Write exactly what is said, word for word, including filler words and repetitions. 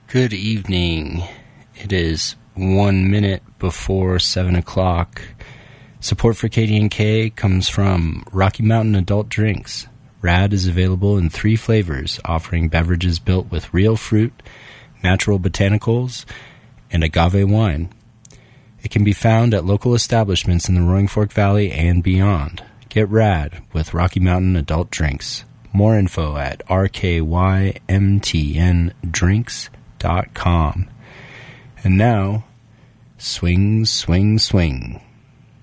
Good evening. It is one minute before seven o'clock. Support for K D N K comes from Rocky Mountain Adult Drinks. Rad is available in three flavors, offering beverages built with real fruit, natural botanicals, and agave wine. It can be found at local establishments in the Roaring Fork Valley and beyond. Get rad with Rocky Mountain Adult Drinks. More info at r k y m t n drinks dot com. And now, swing, swing, swing.